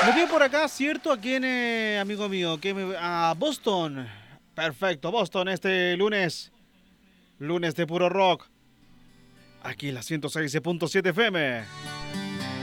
Me veo por acá, ¿cierto? ¿A quién, amigo mío? A Boston. Perfecto, Boston este lunes. Lunes de puro rock. Aquí en la 106.7 FM.